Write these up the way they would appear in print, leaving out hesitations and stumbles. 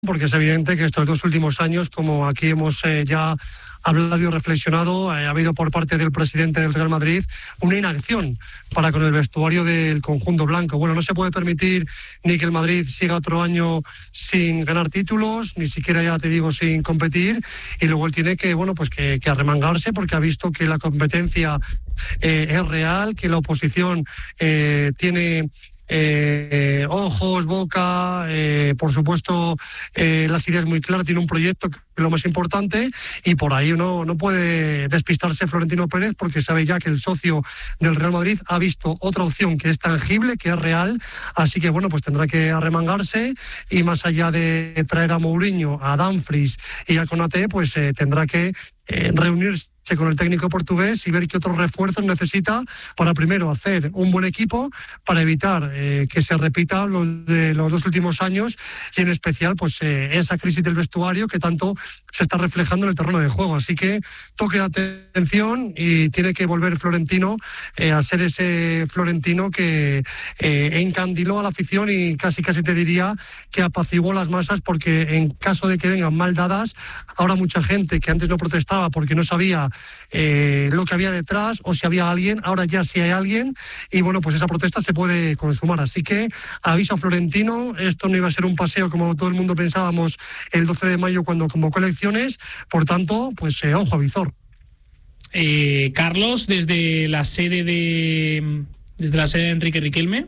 porque es evidente que estos 2 últimos años, como aquí hemos ya hablado y reflexionado, ha habido por parte del presidente del Real Madrid una inacción para con el vestuario del conjunto blanco. Bueno, no se puede permitir ni que el Madrid siga otro año sin ganar títulos, ni siquiera, ya te digo, sin competir, y luego él tiene que, bueno, pues que arremangarse, porque ha visto que la competencia es real, que la oposición tiene ojos, boca, por supuesto, las ideas muy claras, tiene un proyecto que es lo más importante, y por ahí no puede despistarse Florentino Pérez, porque sabe ya que el socio del Real Madrid ha visto otra opción que es tangible, que es real, así que bueno, pues tendrá que arremangarse, y más allá de traer a Mourinho, a Dumfries y a Konaté, pues tendrá que reunirse con el técnico portugués y ver qué otros refuerzos necesita para primero hacer un buen equipo, para evitar que se repita lo de los 2 últimos años, y en especial pues esa crisis del vestuario que tanto se está reflejando en el terreno de juego. Así que toque de atención, y tiene que volver Florentino a ser ese Florentino que encandiló a la afición y casi te diría que apaciguó las masas, porque en caso de que vengan mal dadas, ahora mucha gente que antes no protestaba porque no sabía lo que había detrás, o si había alguien, ahora ya sí hay alguien, y bueno, pues esa protesta se puede consumar. Así que aviso a Florentino, esto no iba a ser un paseo como todo el mundo pensábamos el 12 de mayo cuando convocó elecciones, por tanto, pues ojo a visor. Carlos, desde la sede de Enrique Riquelme.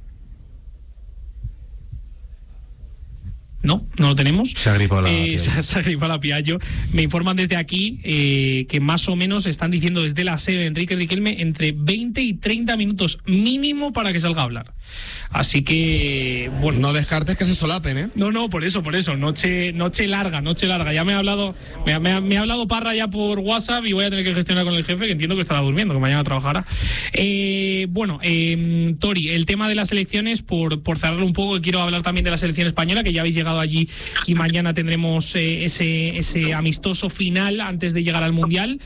No lo tenemos. Se ha gripado la Piaggio. Me informan desde aquí que más o menos están diciendo desde la sede de Enrique Riquelme entre 20 y 30 minutos mínimo para que salga a hablar. Así que, bueno. No descartes que se solapen, ¿eh? No, por eso. Noche larga. Ya me ha hablado Parra ya por WhatsApp, y voy a tener que gestionar con el jefe, que entiendo que estará durmiendo, que mañana trabajará. Tori, el tema de las elecciones, por cerrarlo un poco, que quiero hablar también de la selección española, que ya habéis llegado allí y mañana tendremos ese amistoso final antes de llegar al Mundial.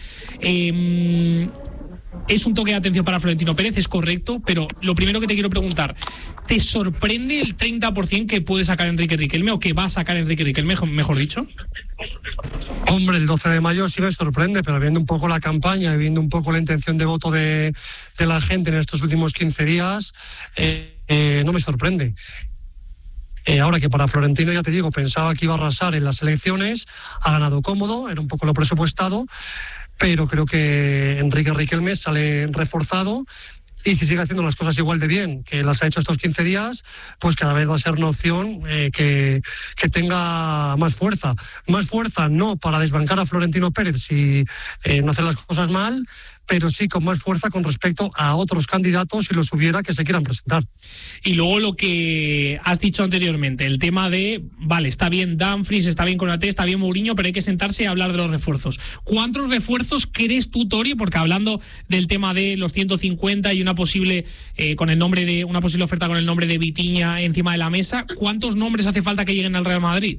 Es un toque de atención para Florentino Pérez, es correcto, pero lo primero que te quiero preguntar, ¿te sorprende el 30% que puede sacar Enrique Riquelme, o que va a sacar Enrique Riquelme, mejor dicho? Hombre, el 12 de mayo sí me sorprende, pero viendo un poco la campaña y viendo un poco la intención de voto de la gente en estos últimos 15 días, no me sorprende. Ahora que para Florentino, ya te digo, pensaba que iba a arrasar en las elecciones, ha ganado cómodo, era un poco lo presupuestado, pero creo que Enrique Riquelme sale reforzado, y si sigue haciendo las cosas igual de bien que las ha hecho estos 15 días, pues cada vez va a ser una opción que tenga más fuerza. Más fuerza no para desbancar a Florentino Pérez si no hace las cosas mal, pero sí con más fuerza con respecto a otros candidatos, si los hubiera, que se quieran presentar. Y luego lo que has dicho anteriormente, el tema de, vale, está bien Dumfries, está bien Konaté, está bien Mourinho, pero hay que sentarse y hablar de los refuerzos. ¿Cuántos refuerzos crees tú, Tori? Porque hablando del tema de los 150 y una posible oferta con el nombre de Vitinha encima de la mesa, ¿cuántos nombres hace falta que lleguen al Real Madrid?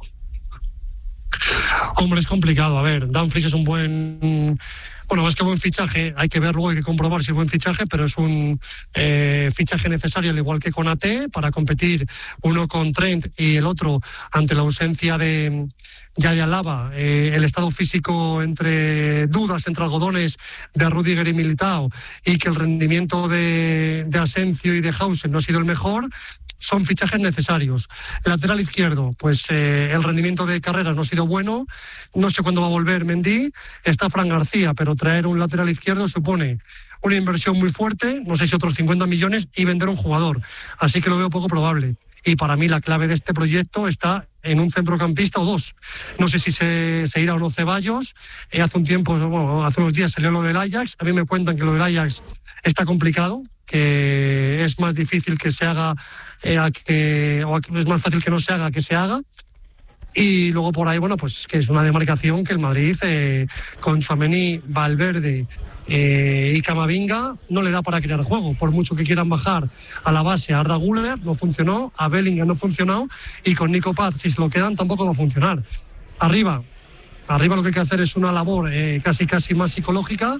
Hombre, es complicado. A ver, Dumfries es un buen... Bueno, es que buen fichaje, hay que ver luego, hay que comprobar si es buen fichaje, pero es un fichaje necesario, al igual que Konaté, para competir uno con Trent y el otro ante la ausencia de Alaba, el estado físico entre dudas, entre algodones de Rudiger y Militao, y que el rendimiento de Asensio y de Hausen no ha sido el mejor. Son fichajes necesarios. Lateral izquierdo, pues el rendimiento de Carreras no ha sido bueno, no sé cuándo va a volver Mendy, está Fran García, pero traer un lateral izquierdo supone una inversión muy fuerte, no sé si otros 50 millones, y vender un jugador, así que lo veo poco probable. Y para mí la clave de este proyecto está en un centrocampista o dos. No sé si se irá o no Ceballos. Hace unos días salió lo del Ajax. A mí me cuentan que lo del Ajax está complicado, que es más difícil que se haga, o es más fácil que no se haga que se haga. Y luego por ahí, bueno, pues que es una demarcación que el Madrid, con Tchouaméni, Valverde y Camavinga, no le da para crear juego. Por mucho que quieran bajar a la base a Arda Güler, no funcionó, a Bellingham no ha funcionado, y con Nico Paz, si se lo quedan, tampoco va a funcionar. Arriba lo que hay que hacer es una labor casi más psicológica,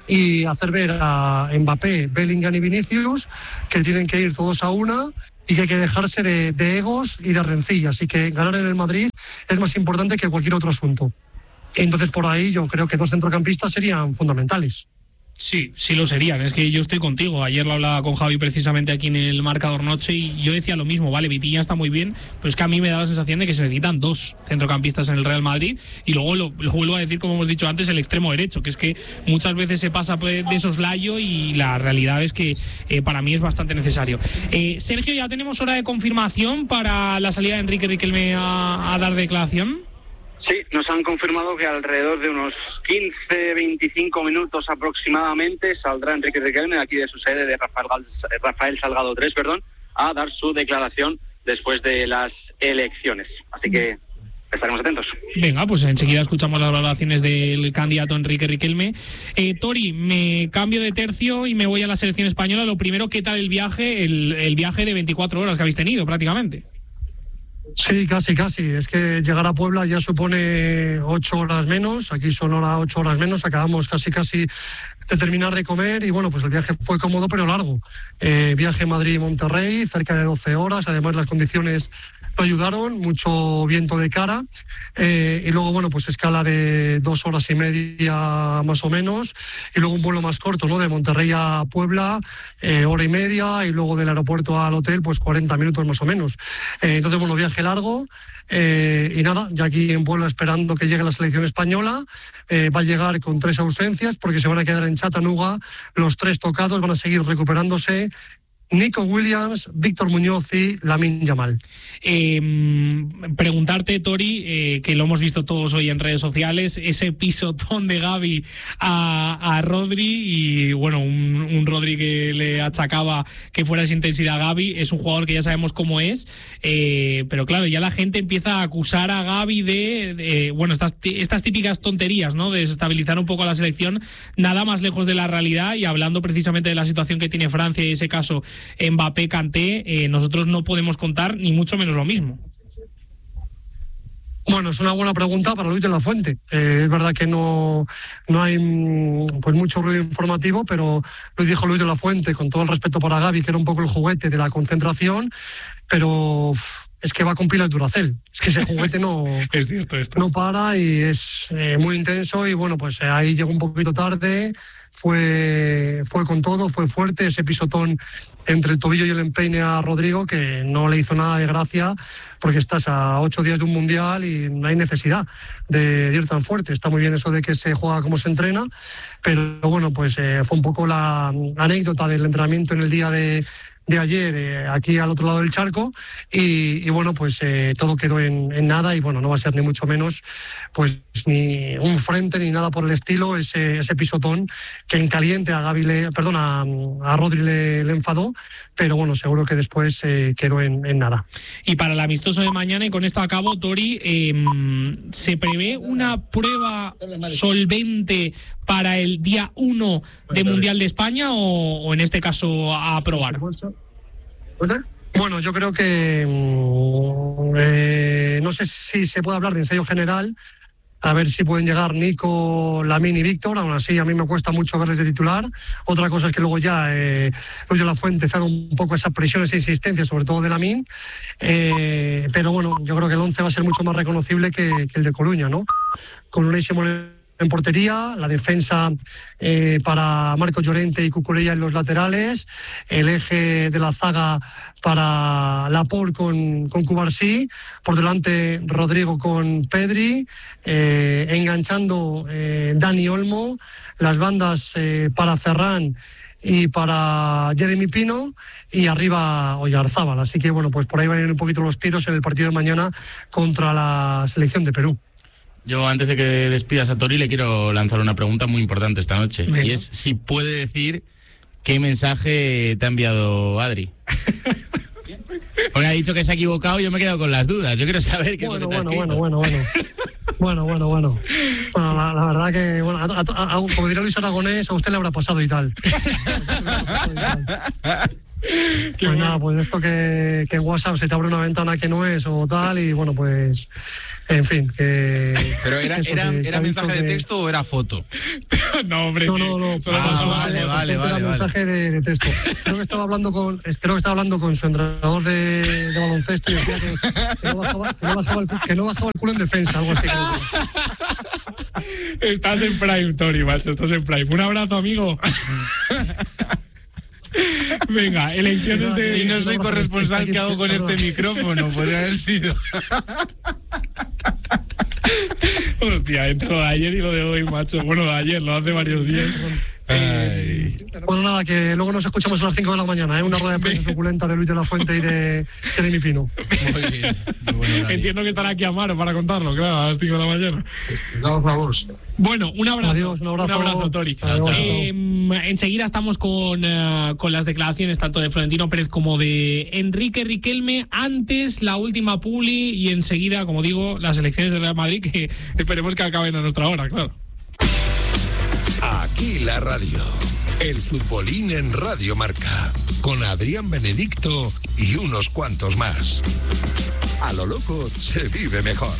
y hacer ver a Mbappé, Bellingham y Vinicius que tienen que ir todos a una y que hay que dejarse de egos y de rencillas, y que ganar en el Madrid es más importante que cualquier otro asunto. Entonces, por ahí yo creo que 2 centrocampistas serían fundamentales. Sí, sí lo serían. Es que yo estoy contigo. Ayer lo hablaba con Javi precisamente aquí en el Marcador Noche y yo decía lo mismo. Vale, Vitinha está muy bien, pero es que a mí me da la sensación de que se necesitan 2 centrocampistas en el Real Madrid. Y luego lo vuelvo a decir, como hemos dicho antes, el extremo derecho, que es que muchas veces se pasa de soslayo y la realidad es que para mí es bastante necesario. Sergio, ¿ya tenemos hora de confirmación para la salida de Enrique Riquelme a dar declaración? Sí, nos han confirmado que alrededor de unos 15-25 minutos aproximadamente saldrá Enrique Riquelme de aquí de su sede de Rafael Salgado 3, a dar su declaración después de las elecciones. Así que estaremos atentos. Venga, pues enseguida escuchamos las valoraciones del candidato Enrique Riquelme. Tori, me cambio de tercio y me voy a la selección española. Lo primero, ¿qué tal el viaje? El viaje de 24 horas que habéis tenido prácticamente. Sí, casi. Es que llegar a Puebla ya supone 8 horas menos. Aquí son 8 horas menos. Acabamos casi de terminar de comer y bueno, pues el viaje fue cómodo pero largo. Viaje Madrid-Monterrey, cerca de 12 horas. Además las condiciones lo ayudaron, mucho viento de cara. Y luego, bueno, pues escala de 2 horas y media más o menos. Y luego un vuelo más corto, ¿no? De Monterrey a Puebla, hora y media. Y luego del aeropuerto al hotel, pues 40 minutos más o menos. Entonces, bueno, viaje largo. Y nada, ya aquí en Puebla esperando que llegue la selección española. Va a llegar con 3 ausencias porque se van a quedar en Chattanooga los 3 tocados, van a seguir recuperándose. Nico Williams, Víctor Muñoz y Lamine Yamal. Preguntarte, Tori, que lo hemos visto todos hoy en redes sociales, ese pisotón de Gavi a Rodri y bueno, un Rodri que le achacaba que fuera esa intensidad a Gavi. Es un jugador que ya sabemos cómo es, pero claro, ya la gente empieza a acusar a Gavi de bueno, estas típicas tonterías, ¿no? De desestabilizar un poco a la selección, nada más lejos de la realidad. Y hablando precisamente de la situación que tiene Francia y ese caso Mbappé, Kanté, nosotros no podemos contar ni mucho menos lo mismo. Bueno, es una buena pregunta para Luis de la Fuente. Es verdad que no hay pues mucho ruido informativo, pero lo dijo Luis de la Fuente, con todo el respeto para Gavi, que era un poco el juguete de la concentración, pero es que va con pilas Duracell. Es que ese juguete no, es cierto esto. No para y es muy intenso y bueno, pues ahí llegó un poquito tarde. Fue con todo, fue fuerte ese pisotón entre el tobillo y el empeine a Rodrigo, que no le hizo nada de gracia porque estás a 8 días de un mundial y no hay necesidad de ir tan fuerte. Está muy bien eso de que se juega como se entrena, pero bueno, pues fue un poco la anécdota del entrenamiento en el día de ayer aquí al otro lado del charco y bueno, pues todo quedó en nada y bueno, no va a ser ni mucho menos pues ni un frente ni nada por el estilo, ese pisotón que en caliente a Rodri le enfadó, pero bueno, seguro que después quedó en nada. Y para el amistoso de mañana, y con esto acabo, Tori, ¿se prevé una prueba solvente para el día 1 de Mundial de España o en este caso a probar? Bueno, yo creo que no sé si se puede hablar de ensayo general, a ver si pueden llegar Nico, Lamine y Víctor. Aún así a mí me cuesta mucho verles de titular. Otra cosa es que luego ya Luis de la Fuente cede un poco esa presión, esa insistencia, sobre todo de Lamine, pero bueno, yo creo que el 11 va a ser mucho más reconocible que el de Coruña, ¿no? Con Unai Simón en portería, la defensa para Marcos Llorente y Cucurella en los laterales, el eje de la zaga para Laporte con Cubarsí, por delante Rodrigo con Pedri, enganchando Dani Olmo, las bandas para Ferran y para Jeremy Pino y arriba Oyarzábal. Así que bueno, pues por ahí van a ir un poquito los tiros en el partido de mañana contra la selección de Perú. Yo, antes de que despidas a Tori, le quiero lanzar una pregunta muy importante esta noche. Venga. Y es si puede decir qué mensaje te ha enviado Adri. Porque ha dicho que se ha equivocado y yo me he quedado con las dudas. Yo quiero saber qué es lo que te ha escrito. Bueno, la verdad que, bueno, como diría Luis Aragonés, a usted le habrá pasado y tal. Pues nada, pues esto que en WhatsApp se te abre una ventana que no es o tal, y bueno, pues en fin, que... ¿Pero era mensaje de texto o era foto? No, hombre. No. Vale. Era mensaje de texto. Creo que estaba hablando con su entrenador de baloncesto y decía que no bajaba el culo en defensa, algo así. Estás en prime, Tori, macho, estás en prime. Un abrazo, amigo. Venga, elecciones de... Si no soy corresponsal, ¿qué hago con este micrófono? Podría haber sido... Hostia, entre lo de ayer y lo de hoy, macho. Bueno, de ayer, lo hace varios días. Bueno, nada, que luego nos escuchamos a las 5 de la mañana, una rueda de prensa suculenta de Luis de la Fuente y de mi Pino. Muy bien. Entiendo que estará aquí Amaro para contarlo, claro, a las 5 de la mañana. Por favor. Bueno, un abrazo. Adiós, un abrazo, Tori. Adiós. Enseguida estamos con las declaraciones tanto de Florentino Pérez como de Enrique Riquelme. Antes, la última publi y enseguida, como digo, las elecciones del Real Madrid, que esperemos que acaben a nuestra hora, claro. Aquí la radio. El futbolín en Radio Marca. Con Adrián Benedicto y unos cuantos más. A lo loco se vive mejor.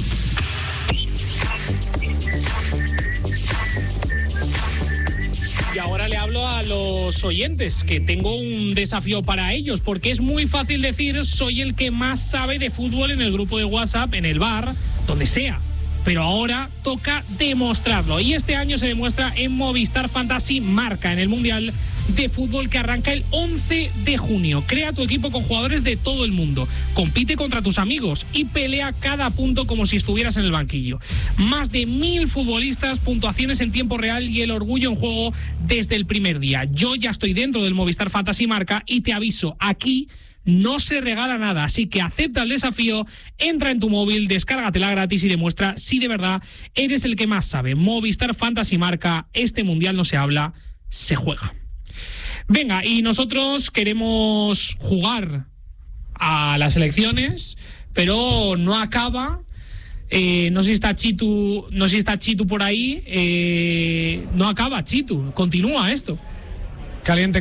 Y ahora le hablo a los oyentes, que tengo un desafío para ellos, porque es muy fácil decir soy el que más sabe de fútbol en el grupo de WhatsApp, en el bar, donde sea. Pero ahora toca demostrarlo. Y este año se demuestra en Movistar Fantasy Marca, en el Mundial de Fútbol que arranca el 11 de junio. Crea tu equipo con jugadores de todo el mundo. Compite contra tus amigos y pelea cada punto como si estuvieras en el banquillo. Más de 1000 futbolistas, puntuaciones en tiempo real y el orgullo en juego desde el primer día. Yo ya estoy dentro del Movistar Fantasy Marca y te aviso, aquí no se regala nada, así que acepta el desafío, entra en tu móvil, descárgatela gratis y demuestra si de verdad eres el que más sabe. Movistar Fantasy Marca, este mundial no se habla, se juega. Venga, y nosotros queremos jugar a las elecciones, pero no acaba. No sé si está Chitu por ahí. No acaba, Chitu, continúa esto. Caliente.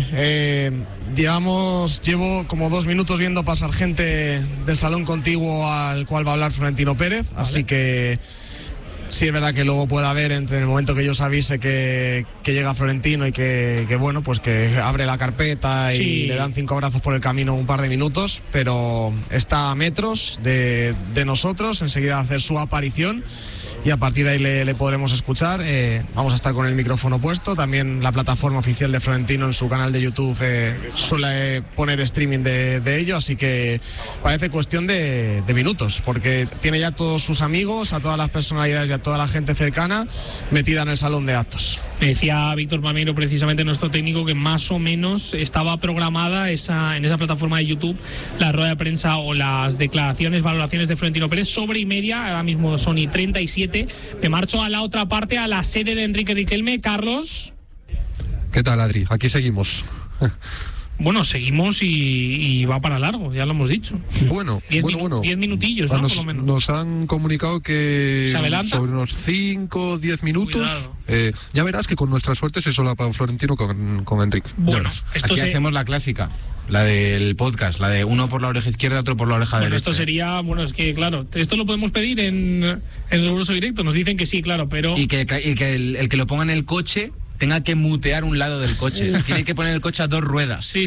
Llevo como 2 minutos viendo pasar gente del salón contiguo al cual va a hablar Florentino Pérez, vale. Así que sí es verdad que luego puede haber, entre el momento que yo os avise que llega Florentino y que bueno, pues que abre la carpeta y le dan 5 abrazos por el camino un par de minutos, pero está a metros de nosotros, enseguida va a hacer su aparición. Y a partir de ahí le podremos escuchar. Vamos a estar con el micrófono puesto. También la plataforma oficial de Florentino en su canal de YouTube suele poner streaming de ello, así que parece cuestión de minutos, porque tiene ya todos sus amigos, a todas las personalidades y a toda la gente cercana metida en el salón de actos. Me decía Víctor Mameiro, precisamente nuestro técnico, que más o menos estaba programada en esa plataforma de YouTube la rueda de prensa o las declaraciones, valoraciones de Florentino Pérez sobre y media. Ahora mismo son y 37. Me marcho a la otra parte, a la sede de Enrique Riquelme. Carlos. ¿Qué tal, Adri? Aquí seguimos. Bueno, seguimos y va para largo, ya lo hemos dicho. Bueno. 10 minutillos, ¿no? Por lo menos. Nos han comunicado que sobre unos 5 o 10 minutos. Ya verás que con nuestra suerte se solapa Florentino con Enrique. Bueno, aquí hacemos la clásica, la del podcast, la de uno por la oreja izquierda, otro por la oreja derecha. Esto sería, es que claro, esto lo podemos pedir en riguroso directo, nos dicen que sí, claro, pero... Y que el que lo ponga en el coche tenga que mutear un lado del coche. Tiene que poner el coche a 2 ruedas. Sí.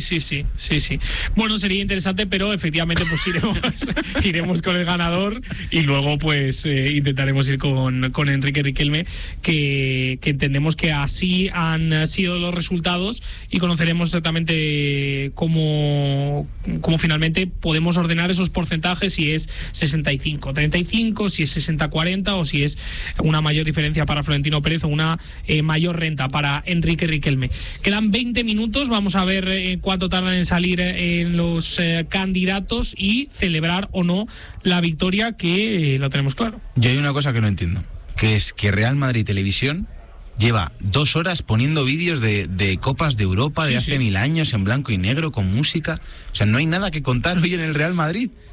Bueno, sería interesante, pero efectivamente pues iremos con el ganador y luego pues intentaremos ir con Enrique Riquelme, que entendemos que así han sido los resultados y conoceremos exactamente cómo finalmente podemos ordenar esos porcentajes, si es 65-35, si es 60-40 o si es una mayor diferencia para Florentino Pérez o una mayor renta para Enrique Riquelme. Quedan 20 minutos, vamos a ver cuánto tardan en salir en los candidatos y celebrar o no la victoria, que lo tenemos claro. Yo hay una cosa que no entiendo, que es que Real Madrid Televisión lleva 2 horas poniendo vídeos de Copas de Europa de hace 1000 años en blanco y negro con música. O sea, no hay nada que contar hoy en el Real Madrid.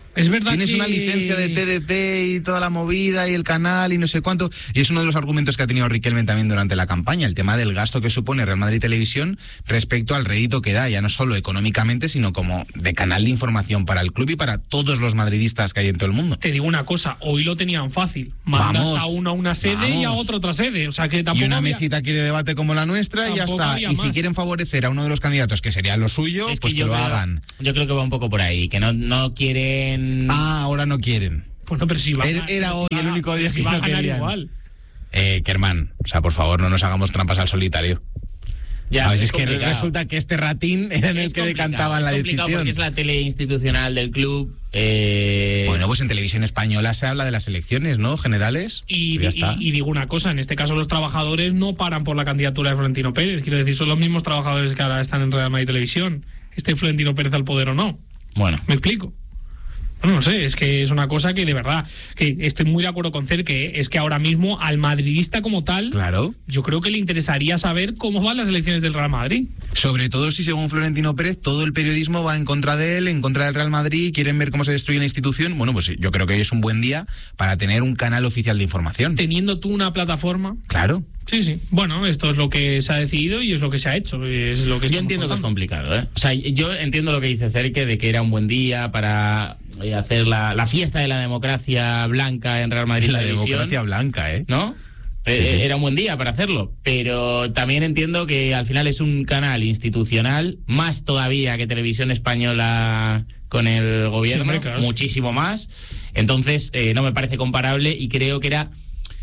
Es verdad Tienes que... una licencia de TDT y toda la movida y el canal y no sé cuánto. Y es uno de los argumentos que ha tenido Riquelme también durante la campaña, el tema del gasto que supone Real Madrid Televisión respecto al rédito que da, ya no solo económicamente, sino como de canal de información para el club y para todos los madridistas que hay en todo el mundo. Te digo una cosa, hoy lo tenían fácil. Mandas a uno a una sede y a otro otra sede. O sea que tampoco y una mesita aquí de debate como la nuestra y ya está. Y si quieren favorecer a uno de los candidatos, que sería lo suyo, pues que lo hagan. Yo creo que va un poco por ahí, que no quieren... Ahora no quieren. Pues no, pero si va Era hoy el único día que no querían. Igual. Kerman, o sea, por favor, no nos hagamos trampas al solitario. Ya, a ver, es que resulta que este ratín era el que decantaba la decisión. Porque es la tele institucional del club. Bueno, pues en televisión española se habla de las elecciones, ¿no? Generales. Y digo una cosa, en este caso los trabajadores no paran por la candidatura de Florentino Pérez. Quiero decir, son los mismos trabajadores que ahora están en Real Madrid Televisión. ¿Esté Florentino Pérez al poder o no? Bueno. ¿Me explico? No sé, es que es una cosa que de verdad, que estoy muy de acuerdo con Cer, que es que ahora mismo al madridista como tal, claro, yo creo que le interesaría saber cómo van las elecciones del Real Madrid. Sobre todo si, según Florentino Pérez, todo el periodismo va en contra de él, en contra del Real Madrid, quieren ver cómo se destruye la institución. Bueno, pues yo creo que hoy es un buen día para tener un canal oficial de información. Teniendo tú una plataforma. Claro. Sí. Bueno, esto es lo que se ha decidido y es lo que se ha hecho. Es lo que yo entiendo que es complicado, ¿eh? O sea, yo entiendo lo que dice Cerque de que era un buen día para hacer la fiesta de la democracia blanca en Real Madrid. La democracia blanca, ¿eh? ¿No? Sí. Era un buen día para hacerlo, pero también entiendo que al final es un canal institucional, más todavía que Televisión Española con el gobierno, sí, hombre, claro, muchísimo más. Entonces, no me parece comparable y creo que era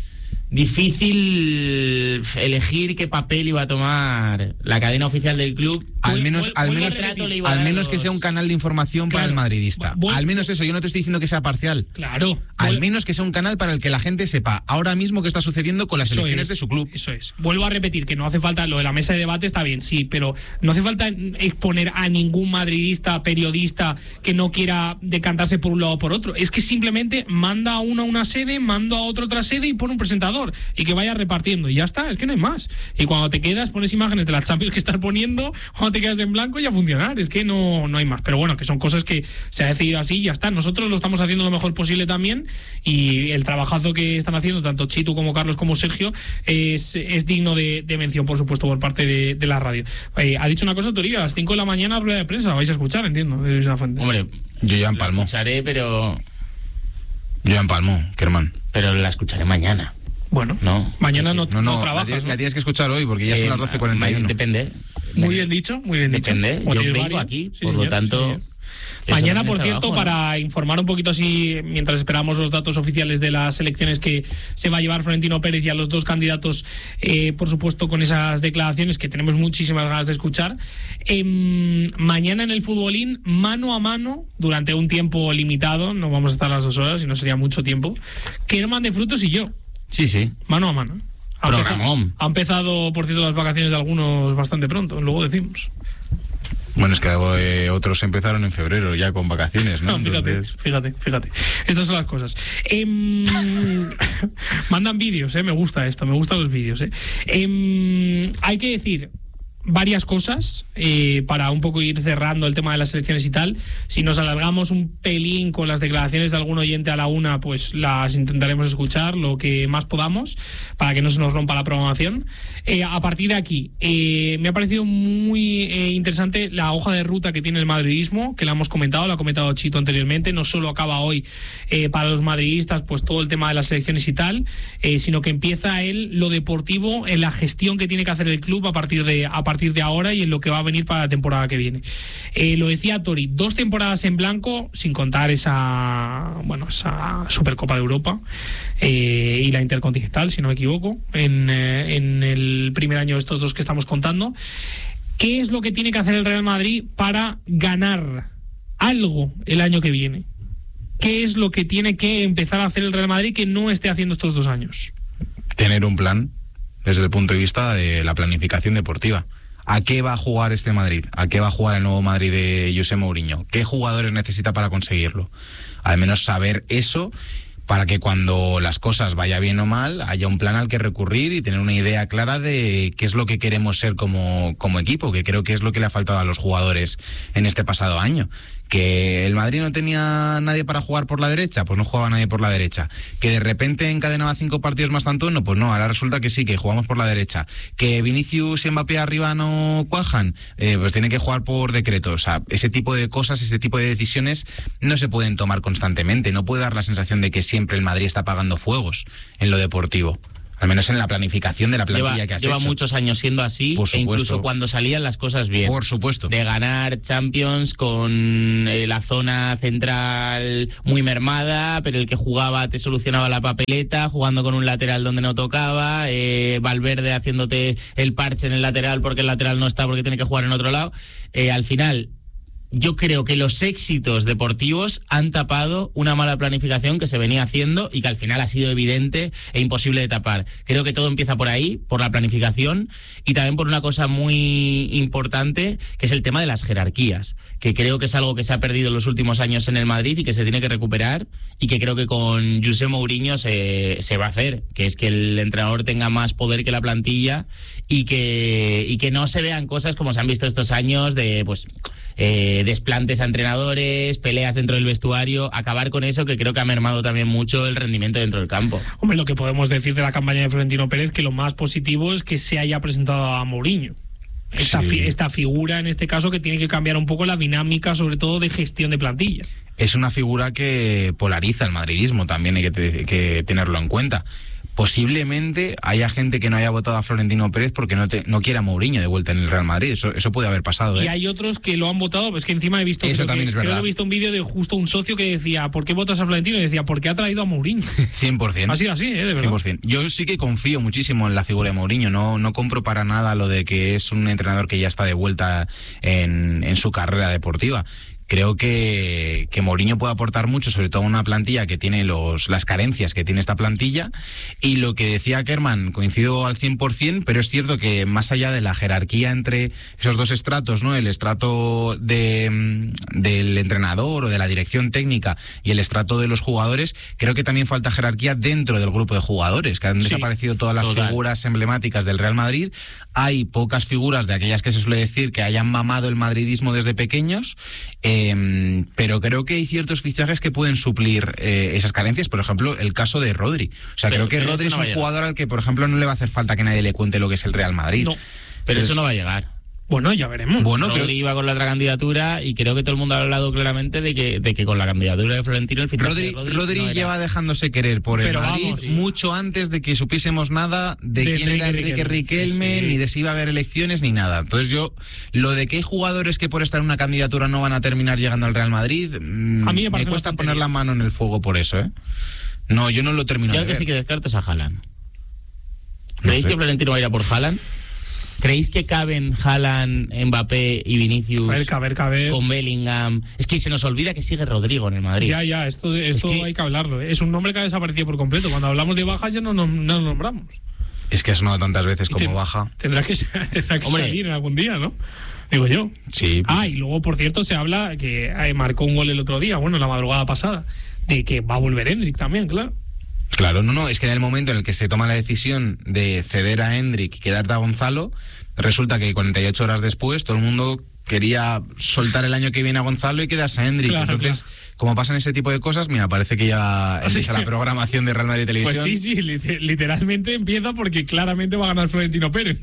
difícil elegir qué papel iba a tomar la cadena oficial del club. Al menos que sea un canal de información, claro, para el madridista. Al menos eso, yo no te estoy diciendo que sea parcial. Claro. Al menos que sea un canal para el que la gente sepa ahora mismo qué está sucediendo con las elecciones de su club. Eso es. Vuelvo a repetir que no hace falta, lo de la mesa de debate está bien, sí, pero no hace falta exponer a ningún madridista, periodista que no quiera decantarse por un lado o por otro. Es que simplemente manda a uno a una sede, manda a otro a otra sede y pone un presentador y que vaya repartiendo y ya está, es que no hay más. Y cuando te quedas pones imágenes de las Champions que estás poniendo, cuando te quedas en blanco y a funcionar, es que no hay más. Pero bueno, que son cosas que se ha decidido así y ya está. Nosotros lo estamos haciendo lo mejor posible también y el trabajazo que están haciendo tanto Chitu como Carlos como Sergio es digno de mención, por supuesto, por parte de la radio. Ha dicho una cosa Toribio, a las 5 de la mañana rueda de prensa, vais a escuchar, entiendo. Hombre, yo ya empalmo. La escucharé, pero... Yo ya empalmo, Kerman. Pero la escucharé mañana. Bueno, no, mañana no trabajas. La tienes que escuchar hoy porque ya son las 12:41. Depende. Muy bien dicho, muy bien dicho. Depende. Yo vengo aquí, sí, por lo tanto... Sí. Mañana, por cierto, para informar un poquito así, mientras esperamos los datos oficiales de las elecciones que se va a llevar Florentino Pérez y a los dos candidatos, por supuesto, con esas declaraciones que tenemos muchísimas ganas de escuchar. Mañana en el Futbolín, mano a mano, durante un tiempo limitado, no vamos a estar las 2 horas, y no sería mucho tiempo, Kerman de Frutos y yo. Sí. Mano a mano. Ha empezado, por cierto, las vacaciones de algunos bastante pronto, luego decimos. Bueno, es que otros empezaron en febrero ya con vacaciones, ¿no? Fíjate. Estas son las cosas. Mandan vídeos, me gusta esto, me gustan los vídeos. Hay que decir varias cosas para un poco ir cerrando el tema de las elecciones y tal. Si nos alargamos un pelín con las declaraciones de algún oyente a la una, pues las intentaremos escuchar lo que más podamos para que no se nos rompa la programación. A partir de aquí, me ha parecido muy interesante la hoja de ruta que tiene el madridismo, que la hemos comentado, la ha comentado Chito anteriormente. No solo acaba hoy para los madridistas pues todo el tema de las elecciones y tal, sino que empieza lo deportivo, en la gestión que tiene que hacer el club a partir de ahora y en lo que va a venir para la temporada que viene. Lo decía Tori, 2 temporadas en blanco, sin contar esa Supercopa de Europa y la Intercontinental, si no me equivoco, en el primer año de estos 2 que estamos contando. ¿Qué es lo que tiene que hacer el Real Madrid para ganar algo el año que viene? ¿Qué es lo que tiene que empezar a hacer el Real Madrid que no esté haciendo estos 2 años? Tener un plan desde el punto de vista de la planificación deportiva. ¿A qué va a jugar este Madrid? ¿A qué va a jugar el nuevo Madrid de José Mourinho? ¿Qué jugadores necesita para conseguirlo? Al menos saber eso para que cuando las cosas vaya bien o mal haya un plan al que recurrir y tener una idea clara de qué es lo que queremos ser como equipo, que creo que es lo que le ha faltado a los jugadores en este pasado año, Que el Madrid no tenía nadie para jugar por la derecha, pues no jugaba nadie por la derecha. Que de repente encadenaba 5 partidos más Antón, pues no, ahora resulta que sí, que jugamos por la derecha. Que Vinicius y Mbappé arriba no cuajan, pues tiene que jugar por decreto. O sea, ese tipo de cosas, ese tipo de decisiones no se pueden tomar constantemente. No puede dar la sensación de que siempre el Madrid está apagando fuegos en lo deportivo. Al menos en la planificación de la plantilla que has hecho. Lleva muchos años siendo así, e incluso cuando salían las cosas bien. Por supuesto. De ganar Champions con la zona central muy mermada, pero el que jugaba te solucionaba la papeleta, jugando con un lateral donde no tocaba, Valverde haciéndote el parche en el lateral porque el lateral no está porque tiene que jugar en otro lado. Al final, yo creo que los éxitos deportivos han tapado una mala planificación que se venía haciendo y que al final ha sido evidente e imposible de tapar. Creo que todo empieza por ahí, por la planificación y también por una cosa muy importante, que es el tema de las jerarquías, que creo que es algo que se ha perdido en los últimos años en el Madrid y que se tiene que recuperar, y que creo que con José Mourinho se va a hacer, que es que el entrenador tenga más poder que la plantilla y que no se vean cosas como se han visto estos años de desplantes a entrenadores, peleas dentro del vestuario, acabar con eso, que creo que ha mermado también mucho el rendimiento dentro del campo. Hombre, lo que podemos decir de la campaña de Florentino Pérez, que lo más positivo es que se haya presentado a Mourinho. Esta figura, en este caso, que tiene que cambiar un poco la dinámica, sobre todo de gestión de plantilla. Es una figura que polariza el madridismo, también hay que tenerlo en cuenta. Posiblemente haya gente que no haya votado a Florentino Pérez porque no quiera a Mourinho de vuelta en el Real Madrid. Eso puede haber pasado. Y hay otros que lo han votado, pues que encima he visto, eso también es verdad. Creo que he visto un vídeo de justo un socio que decía, ¿por qué votas a Florentino? Y decía, ¿por qué ha traído a Mourinho? 100%. Ha sido así, de verdad. 100%. Yo sí que confío muchísimo en la figura de Mourinho. No compro para nada lo de que es un entrenador que ya está de vuelta en su carrera deportiva. Creo que Mourinho puede aportar mucho, sobre todo a una plantilla que tiene las carencias que tiene esta plantilla. Y lo que decía Kerman, coincido al 100%, pero es cierto que más allá de la jerarquía entre esos dos estratos, ¿no? El estrato del entrenador o de la dirección técnica y el estrato de los jugadores, creo que también falta jerarquía dentro del grupo de jugadores, que han desaparecido todas las figuras emblemáticas del Real Madrid. Hay pocas figuras de aquellas que se suele decir que hayan mamado el madridismo desde pequeños. Pero creo que hay ciertos fichajes que pueden suplir esas carencias. Por ejemplo, el caso de Rodri. O sea, creo que Rodri es un jugador al que, por ejemplo, no le va a hacer falta que nadie le cuente lo que es el Real Madrid. No, pero eso no va a llegar. Bueno, ya veremos. Bueno, Rodri iba con la otra candidatura y creo que todo el mundo ha hablado claramente de que con la candidatura de Florentino el fichaje de Rodri no lleva dejándose querer por el Madrid mucho antes de que supiésemos nada de quién era Enrique Riquelme, ni de si iba a haber elecciones, ni nada. Entonces lo de que hay jugadores que por estar en una candidatura no van a terminar llegando al Real Madrid, a mí me cuesta poner la mano en el fuego por eso, ¿eh? No, yo no lo termino de ver. Yo que sí que descarto es a Haaland. ¿Creéis que Florentino va a ir a por Haaland? ¿Creéis que caben Haaland, Mbappé y Vinicius caber. Con Bellingham? Es que se nos olvida que sigue Rodrigo en el Madrid. Ya, esto hay que hablarlo. Es un nombre que ha desaparecido por completo. Cuando hablamos de bajas ya no nos nombramos. Es que ha sonado tantas veces como baja. Tendrá que salir en algún día, ¿no? Digo yo. Sí. Y luego, por cierto, se habla que marcó un gol el otro día, la madrugada pasada, de que va a volver Endrick también, claro. Claro, es que en el momento en el que se toma la decisión de ceder a Endrick y quedarte a Gonzalo, resulta que 48 horas después todo el mundo quería soltar el año que viene a Gonzalo y quedarse a Endrick. Entonces, como pasan ese tipo de cosas, mira, parece que ya empieza la programación de Real Madrid Televisión. Pues sí, literalmente empieza porque claramente va a ganar Florentino Pérez.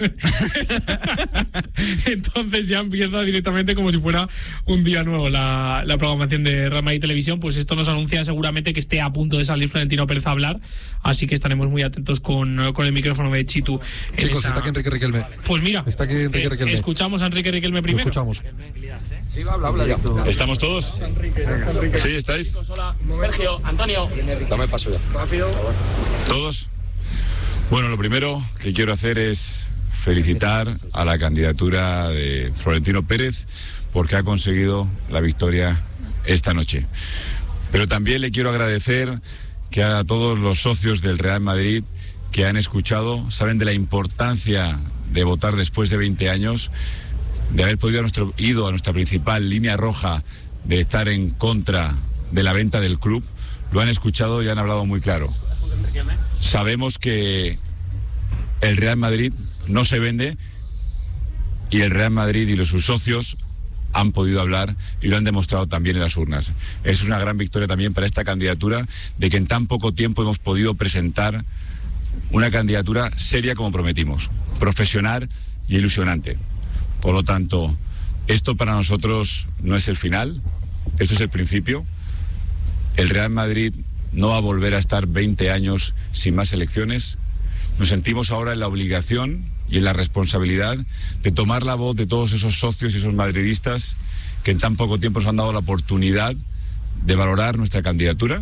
Entonces ya empieza directamente como si fuera un día nuevo la programación de Real Madrid Televisión. Pues esto nos anuncia seguramente que esté a punto de salir Florentino Pérez a hablar, así que estaremos muy atentos con el micrófono de Chitu. Chicos, está aquí Enrique Riquelme. Pues mira, está aquí Enrique Riquelme. ¿Escuchamos a Enrique Riquelme primero? Lo escuchamos. Sí, habla ya. ¿Estamos todos? ¿Sí, estáis? Sergio, Antonio. Dame paso ya. Rápido. ¿Todos? Bueno, lo primero que quiero hacer es felicitar a la candidatura de Florentino Pérez porque ha conseguido la victoria esta noche. Pero también le quiero agradecer que a todos los socios del Real Madrid que han escuchado, saben de la importancia de votar después de 20 años, de haber podido ido a nuestra principal línea roja de estar en contra de la venta del club. Lo han escuchado y han hablado muy claro. Sabemos que el Real Madrid no se vende y el Real Madrid y sus socios han podido hablar y lo han demostrado también en las urnas. Es una gran victoria también para esta candidatura, de que en tan poco tiempo hemos podido presentar una candidatura seria como prometimos, profesional y ilusionante. Por lo tanto, esto para nosotros no es el final, esto es el principio. El Real Madrid no va a volver a estar 20 años sin más elecciones. Nos sentimos ahora en la obligación y en la responsabilidad de tomar la voz de todos esos socios y esos madridistas que en tan poco tiempo nos han dado la oportunidad de valorar nuestra candidatura,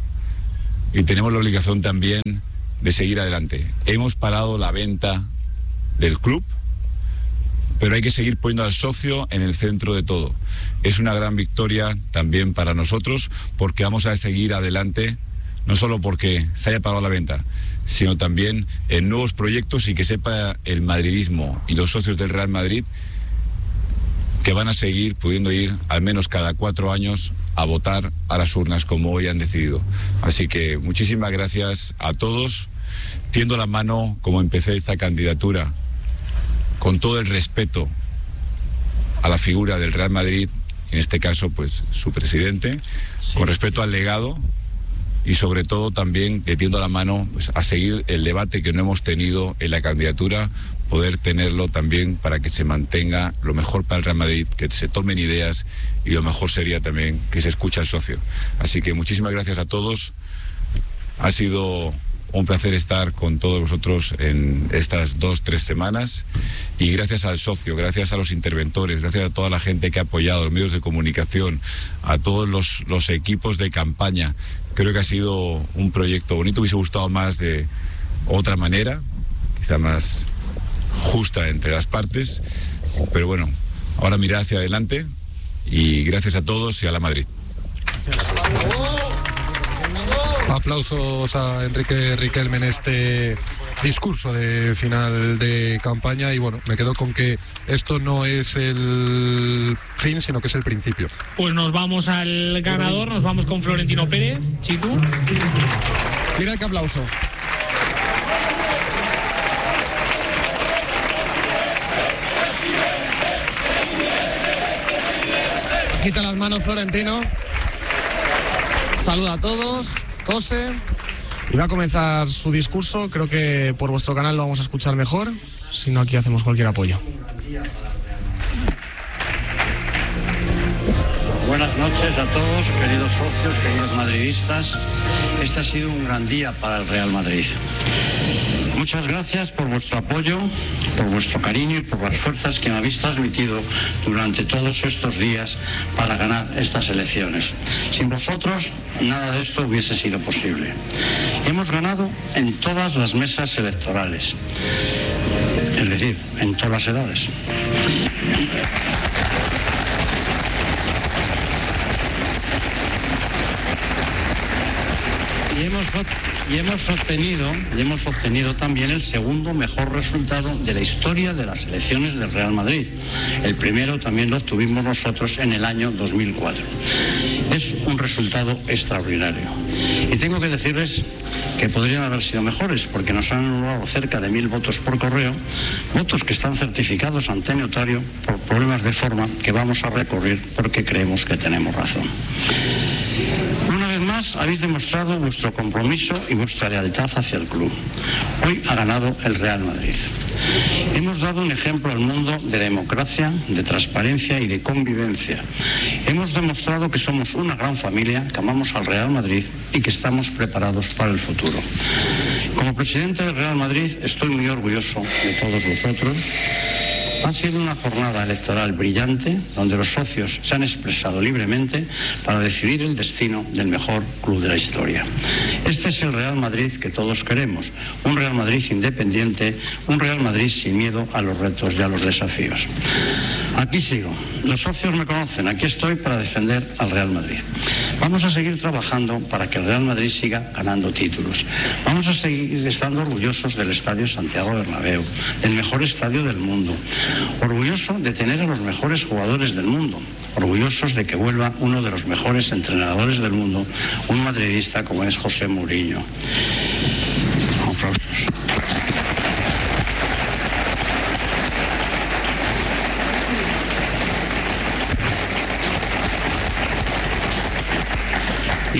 y tenemos la obligación también de seguir adelante. Hemos parado la venta del club, pero hay que seguir poniendo al socio en el centro de todo. Es una gran victoria también para nosotros, porque vamos a seguir adelante, no solo porque se haya parado la venta, sino también en nuevos proyectos, y que sepa el madridismo y los socios del Real Madrid que van a seguir pudiendo ir al menos cada 4 años a votar a las urnas como hoy han decidido. Así que muchísimas gracias a todos. Tiendo la mano como empecé esta candidatura, con todo el respeto a la figura del Real Madrid, en este caso pues su presidente, con respeto al legado, y sobre todo también le tiendo la mano pues a seguir el debate que no hemos tenido en la candidatura, poder tenerlo también para que se mantenga lo mejor para el Real Madrid, que se tomen ideas, y lo mejor sería también que se escuche al socio. Así que muchísimas gracias a todos. Ha sido un placer estar con todos vosotros en estas 2-3 semanas, y gracias al socio, gracias a los interventores, gracias a toda la gente que ha apoyado, a los medios de comunicación, a todos los equipos de campaña. Creo que ha sido un proyecto bonito. Hubiese gustado más de otra manera, quizá más justa entre las partes, pero bueno, ahora mirar hacia adelante, y gracias a todos y a la Madrid. Aplausos a Enrique Riquelme en este discurso de final de campaña, y bueno, me quedo con que esto no es el fin, sino que es el principio. Pues nos vamos al ganador, nos vamos con Florentino Pérez. Chitu. Mira qué aplauso. Quita las manos, Florentino. Saluda a todos, tose, y va a comenzar su discurso. Creo que por vuestro canal lo vamos a escuchar mejor, si no aquí hacemos cualquier apoyo. Buenas noches a todos, queridos socios, queridos madridistas. Este ha sido un gran día para el Real Madrid. Muchas gracias por vuestro apoyo, por vuestro cariño y por las fuerzas que me habéis transmitido durante todos estos días para ganar estas elecciones. Sin vosotros, nada de esto hubiese sido posible. Hemos ganado en todas las mesas electorales, es decir, en todas las edades. Y hemos obtenido también el segundo mejor resultado de la historia de las elecciones del Real Madrid. El primero también lo obtuvimos nosotros en el año 2004. Es un resultado extraordinario. Y tengo que decirles que podrían haber sido mejores, porque nos han anulado cerca de 1000 votos por correo, votos que están certificados ante notario por problemas de forma que vamos a recurrir porque creemos que tenemos razón. Habéis demostrado vuestro compromiso y vuestra lealtad hacia el club. Hoy ha ganado el Real Madrid. Hemos dado un ejemplo al mundo de democracia, de transparencia y de convivencia. Hemos demostrado que somos una gran familia, que amamos al Real Madrid y que estamos preparados para el futuro. Como presidente del Real Madrid estoy muy orgulloso de todos vosotros. Ha sido una jornada electoral brillante, donde los socios se han expresado libremente para decidir el destino del mejor club de la historia. Este es el Real Madrid que todos queremos, un Real Madrid independiente, un Real Madrid sin miedo a los retos y a los desafíos. Aquí sigo. Los socios me conocen. Aquí estoy para defender al Real Madrid. Vamos a seguir trabajando para que el Real Madrid siga ganando títulos. Vamos a seguir estando orgullosos del Estadio Santiago Bernabéu, el mejor estadio del mundo. Orgulloso de tener a los mejores jugadores del mundo. Orgullosos de que vuelva uno de los mejores entrenadores del mundo, un madridista como es José Mourinho.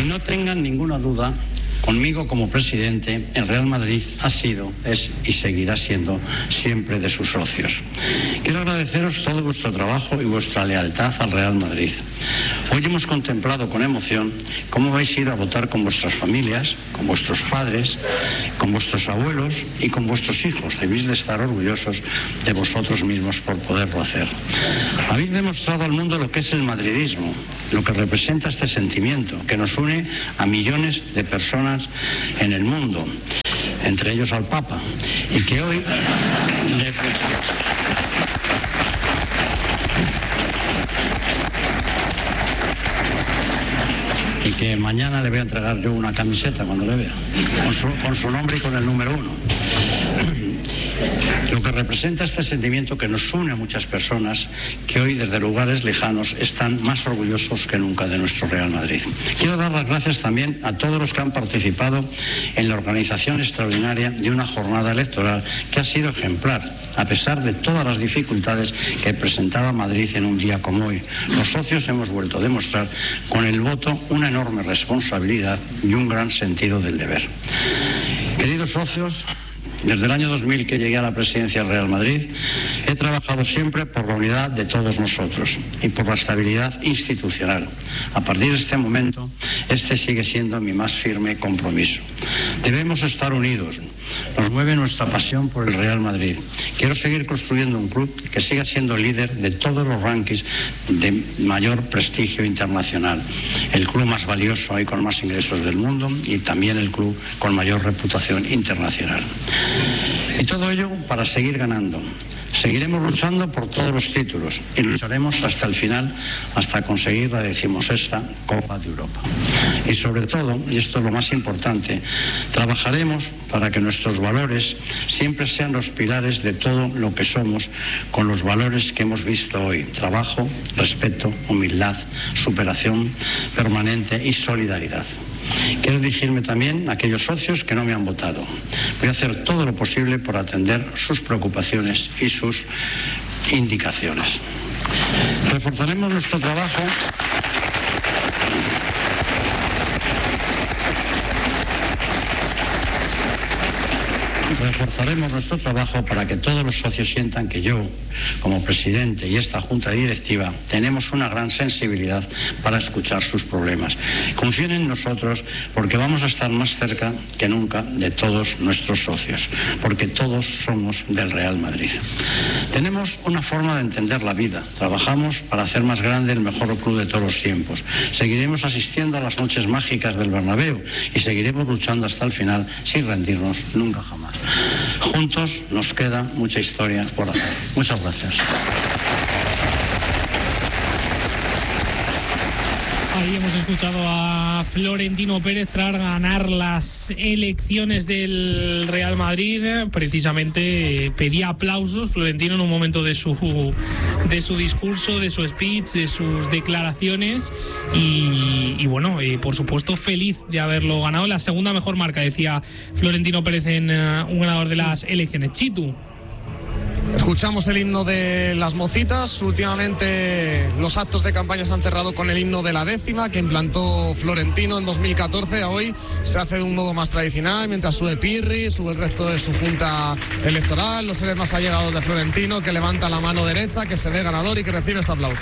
Y no tengan ninguna duda, conmigo como presidente, el Real Madrid ha sido, es y seguirá siendo siempre de sus socios. Quiero agradeceros todo vuestro trabajo y vuestra lealtad al Real Madrid. Hoy hemos contemplado con emoción cómo habéis ido a votar con vuestras familias, con vuestros padres, con vuestros abuelos y con vuestros hijos. Debéis de estar orgullosos de vosotros mismos por poderlo hacer. Habéis demostrado al mundo lo que es el madridismo, lo que representa este sentimiento que nos une a millones de personas en el mundo, entre ellos al Papa, y que hoy y que mañana le voy a entregar yo una camiseta cuando le vea, con su nombre y con el número 1. Lo que representa este sentimiento que nos une a muchas personas que hoy desde lugares lejanos están más orgullosos que nunca de nuestro Real Madrid. Quiero dar las gracias también a todos los que han participado en la organización extraordinaria de una jornada electoral que ha sido ejemplar, a pesar de todas las dificultades que presentaba Madrid en un día como hoy. Los socios hemos vuelto a demostrar con el voto una enorme responsabilidad y un gran sentido del deber. Queridos socios, desde el año 2000 que llegué a la presidencia del Real Madrid, he trabajado siempre por la unidad de todos nosotros y por la estabilidad institucional. A partir de este momento, este sigue siendo mi más firme compromiso. Debemos estar unidos. Nos mueve nuestra pasión por el Real Madrid. Quiero seguir construyendo un club que siga siendo líder de todos los rankings de mayor prestigio internacional. El club más valioso y con más ingresos del mundo y también el club con mayor reputación internacional. Y todo ello para seguir ganando. Seguiremos luchando por todos los títulos y lucharemos hasta el final, hasta conseguir la 16ª Copa de Europa. Y sobre todo, y esto es lo más importante, trabajaremos para que nuestros valores siempre sean los pilares de todo lo que somos, con los valores que hemos visto hoy: trabajo, respeto, humildad, superación permanente y solidaridad. Quiero dirigirme también a aquellos socios que no me han votado. Voy a hacer todo lo posible por atender sus preocupaciones y sus indicaciones. Reforzaremos nuestro trabajo. Reforzaremos nuestro trabajo para que todos los socios sientan que yo, como presidente, y esta junta directiva, tenemos una gran sensibilidad para escuchar sus problemas. Confíen en nosotros porque vamos a estar más cerca que nunca de todos nuestros socios, porque todos somos del Real Madrid. Tenemos una forma de entender la vida. Trabajamos para hacer más grande el mejor club de todos los tiempos. Seguiremos asistiendo a las noches mágicas del Bernabéu y seguiremos luchando hasta el final sin rendirnos nunca jamás. Juntos nos queda mucha historia por hacer. Muchas gracias. Ahí hemos escuchado a Florentino Pérez tras ganar las elecciones del Real Madrid. Precisamente pedía aplausos Florentino en un momento de su discurso, de su speech, de sus declaraciones y bueno, por supuesto feliz de haberlo ganado. La segunda mejor marca, decía Florentino Pérez, en un ganador de las elecciones. Chitu. Escuchamos el himno de las Mocitas. Últimamente los actos de campaña se han cerrado con el himno de la 10ª que implantó Florentino en 2014. A hoy se hace de un modo más tradicional, mientras sube Pirri, sube el resto de su junta electoral, los seres más allegados de Florentino, que levanta la mano derecha, que se ve ganador y que recibe este aplauso.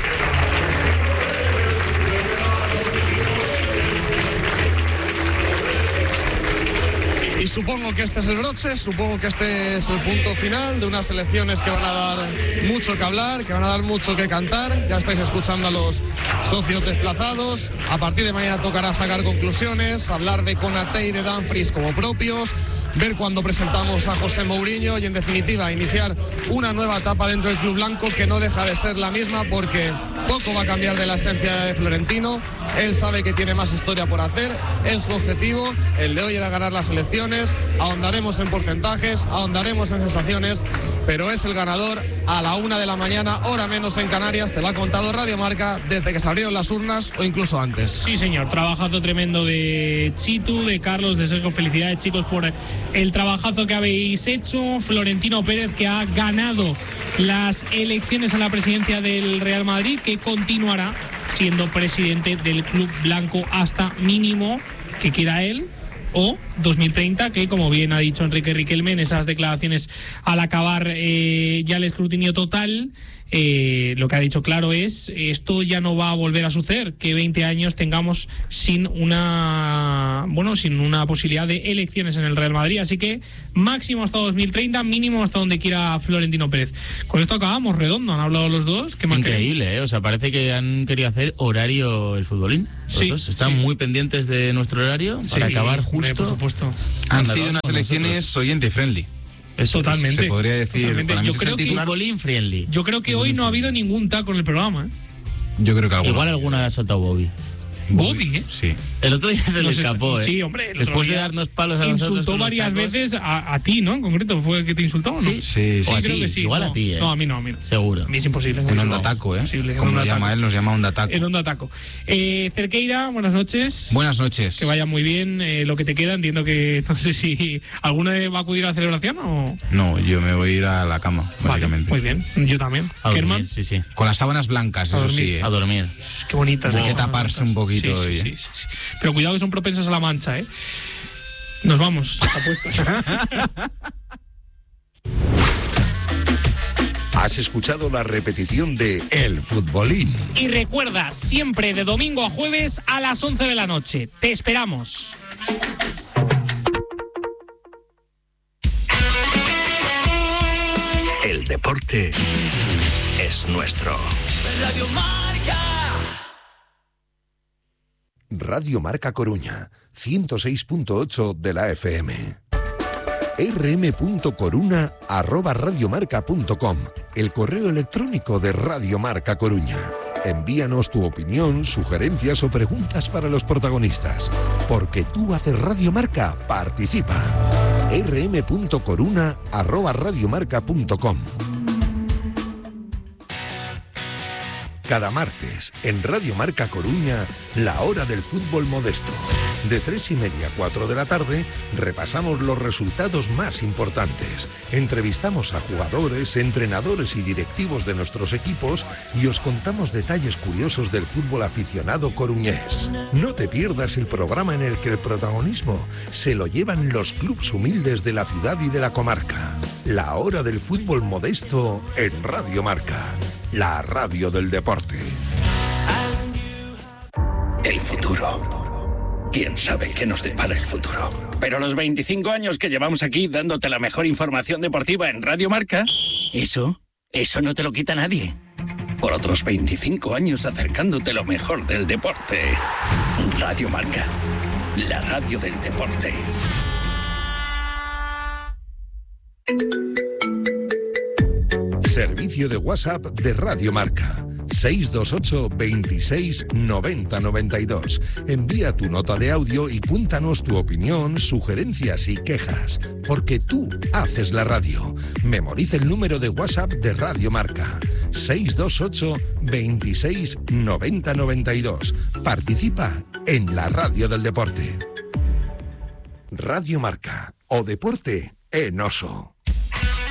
Y supongo que este es el broche, supongo que este es el punto final de unas elecciones que van a dar mucho que hablar, que van a dar mucho que cantar. Ya estáis escuchando a los socios desplazados. A partir de mañana tocará sacar conclusiones, hablar de Konaté y de Dumfries como propios, ver cuándo presentamos a José Mourinho y, en definitiva, iniciar una nueva etapa dentro del club blanco, que no deja de ser la misma, porque poco va a cambiar de la esencia de Florentino. Él sabe que tiene más historia por hacer, es su objetivo. El de hoy era ganar las elecciones. Ahondaremos en porcentajes, ahondaremos en sensaciones, pero es el ganador a la 1 de la mañana, hora menos en Canarias. Te lo ha contado Radio Marca desde que se abrieron las urnas o incluso antes. Sí, señor, trabajazo tremendo de Chitu, de Carlos, de Sergio. Felicidades, chicos, por el trabajazo que habéis hecho. Florentino Pérez, que ha ganado las elecciones a la presidencia del Real Madrid, que continuará siendo presidente del club blanco hasta mínimo que quiera él, o 2030, que como bien ha dicho Enrique Riquelme en esas declaraciones al acabar ya el escrutinio total, lo que ha dicho claro es: esto ya no va a volver a suceder, que 20 años tengamos sin una posibilidad de elecciones en el Real Madrid. Así que máximo hasta 2030, mínimo hasta donde quiera Florentino Pérez. Con esto acabamos, redondo, han hablado los dos. Increíble, o sea, parece que han querido hacer horario el futbolín. Sí, están muy pendientes de nuestro horario para acabar justo. Por supuesto. Han sido unas elecciones oyente friendly. Eso totalmente. Se podría decir. Para mí yo creo que futbolín friendly. Yo creo que hoy no ha habido ningún taco en el programa. Yo creo que igual alguna ha soltado Bobby. Bobby, ¿eh? Sí. El otro día se le escapó, Sí, hombre. Después de darnos palos a nosotros. Insultó varias veces a ti, ¿no? En concreto, ¿fue el que te insultó o no? Sí, creo que sí. Igual a ti, ¿eh? No, a mí no. Seguro. A mí es imposible. En Onda Taco, ¿eh? Imposible. Como lo llama él, nos llama Onda Taco. En Onda Taco. Cerqueira, buenas noches. Buenas noches. Que vaya muy bien lo que te queda. Entiendo que, no sé si alguna va a acudir a la celebración o... No, yo me voy a ir a la cama, básicamente. Muy bien, yo también. A dormir, Kerman. sí. Con las sábanas blancas, eso sí. A dormir. Qué bonitas. Hay que taparse un poquito. Sí. Pero cuidado que son propensas a la mancha, ¿eh? Nos vamos, apuestas. Has escuchado la repetición de El Futbolín. Y recuerda, siempre de domingo a jueves a las 11 de la noche. Te esperamos. El deporte es nuestro. Radio Marca. Radio Marca Coruña, 106.8 de la FM. rm.coruna@radiomarca.com, el correo electrónico de Radio Marca Coruña. Envíanos tu opinión, sugerencias o preguntas para los protagonistas. Porque tú haces Radio Marca, participa. rm.coruna@radiomarca.com. Cada martes, en Radio Marca Coruña, la hora del fútbol modesto. De 3:30 a 4 de la tarde, repasamos los resultados más importantes. Entrevistamos a jugadores, entrenadores y directivos de nuestros equipos y os contamos detalles curiosos del fútbol aficionado coruñés. No te pierdas el programa en el que el protagonismo se lo llevan los clubes humildes de la ciudad y de la comarca. La hora del fútbol modesto en Radio Marca, la radio del deporte. El futuro. ¿Quién sabe qué nos depara el futuro? Pero los 25 años que llevamos aquí dándote la mejor información deportiva en Radio Marca, eso no te lo quita nadie. Por otros 25 años acercándote lo mejor del deporte. Radio Marca, la radio del deporte. Servicio de WhatsApp de Radio Marca. 628 26 90 92. Envía tu nota de audio y cuéntanos tu opinión, sugerencias y quejas. Porque tú haces la radio. Memoriza el número de WhatsApp de Radio Marca. 628 26 90 92. Participa en la radio del deporte. Radio Marca, o deporte en oso.